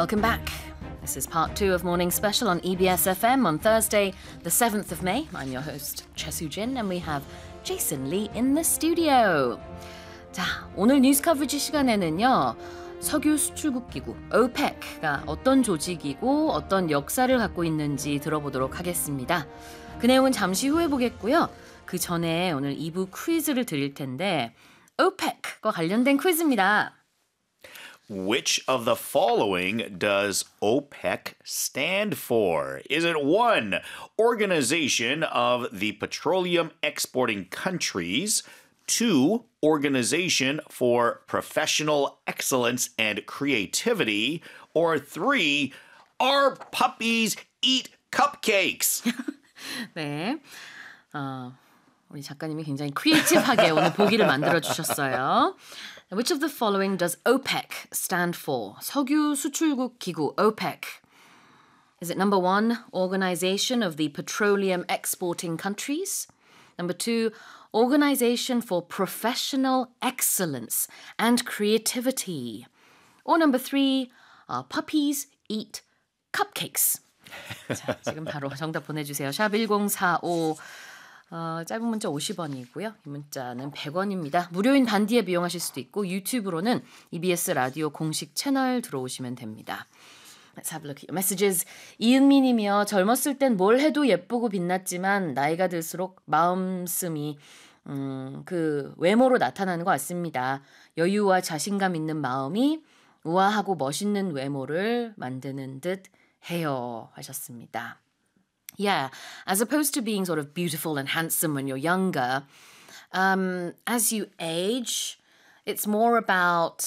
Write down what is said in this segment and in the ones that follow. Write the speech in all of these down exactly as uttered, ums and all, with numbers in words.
Welcome back. This is part two of Morning Special on E B S F M on Thursday, the seventh of May. I'm your host, Choi Soo-jin, and we have Jason Lee in the studio. 자, 오늘 뉴스 커버리지 시간에는요. 석유 수출국 기구 오펙가 어떤 조직이고 어떤 역사를 갖고 있는지 들어보도록 하겠습니다. 그 내용은 잠시 후에 보겠고요. 그 전에 오늘 이 부 퀴즈를 드릴 텐데 오펙과 관련된 퀴즈입니다. Which of the following does OPEC stand for? Is it one, Organization of the Petroleum Exporting Countries, two, Organization for Professional Excellence and Creativity, or three, Our Puppies Eat Cupcakes? 네, 어, 우리 작가님이 굉장히 크리에이티브하게 오늘 보기를 만들어주셨어요. Which of the following does OPEC stand for? 석유 수출국 기구 OPEC. Is it number one, Organization of the Petroleum Exporting Countries? Number two, Organization for Professional Excellence and Creativity? Or number three, uh, Puppies Eat Cupcakes? 자, 지금 바로 정답 보내주세요. 샵 일공사오. 어, 짧은 문자 오십 원이고요. 이 문자는 백 원입니다. 무료인 단디 앱 이용하실 수도 있고 유튜브로는 이비에스 라디오 공식 채널 들어오시면 됩니다. Let's have a look at your messages. 이은미 님이요. 젊었을 땐 뭘 해도 예쁘고 빛났지만 나이가 들수록 마음씀이 음, 그 외모로 나타나는 것 같습니다. 여유와 자신감 있는 마음이 우아하고 멋있는 외모를 만드는 듯 해요. 하셨습니다. Yeah, as opposed to being sort of beautiful and handsome when you're younger, um, as you age, it's more about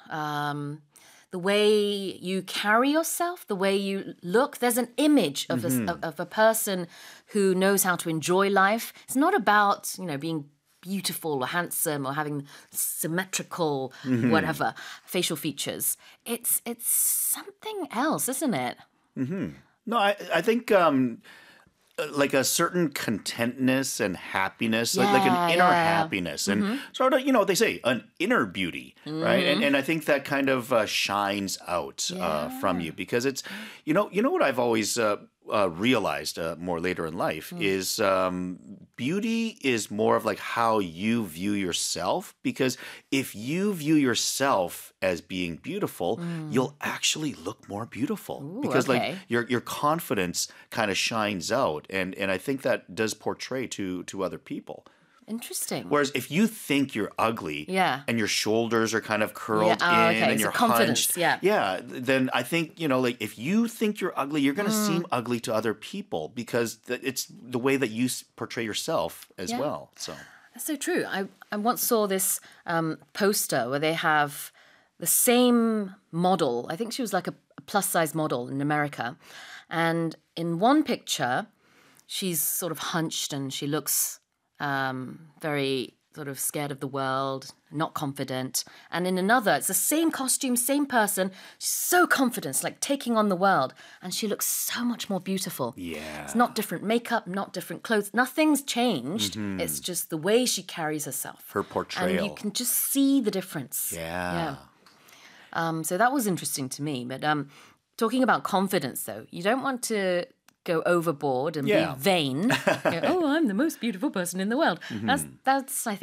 um, the way you carry yourself, the way you look. There's an image of, mm-hmm. a, of a person who knows how to enjoy life. It's not about, you know, being beautiful or handsome or having symmetrical, mm-hmm. whatever, facial features. It's, it's something else, isn't it? Mm-hmm. No, I, I think um, like a certain contentness and happiness, yeah, like, like an inner yeah. happiness and mm-hmm. sort of, you know, they say an inner beauty, mm-hmm. right? And, and I think that kind of uh, shines out yeah. uh, from you because it's, you know, you know what I've always uh, uh, realized uh, more later in life mm. is um, beauty is more of like how you view yourself because if you view yourself as being beautiful, mm. you'll actually look more beautiful Ooh, because okay. like your your confidence kind of shines out and and I think that does portray to to other people. Interesting. Whereas if you think you're ugly yeah. and your shoulders are kind of curled yeah. oh, in okay. and so you're confidence, hunched, yeah. yeah, then I think, you know, like if you think you're ugly, you're going to mm. seem ugly to other people because th- it's the way that you s- portray yourself as yeah. well. So that's so true. I, I once saw this um, poster where they have the same model. I think she was like a, a plus-size model in America. And in one picture, she's sort of hunched and she looks um, very sort of scared of the world, not confident. And in another, it's the same costume, same person. She's so confident, it's like taking on the world. And she looks so much more beautiful. Yeah. It's not different makeup, not different clothes. Nothing's changed. Mm-hmm. It's just the way she carries herself. Her portrayal. And you can just see the difference. Yeah. Yeah. Um, so that was interesting to me. But um, talking about confidence, though, you don't want to go overboard and yeah. be vain. You know, oh, I'm the most beautiful person in the world. Mm-hmm. That's, that's I think,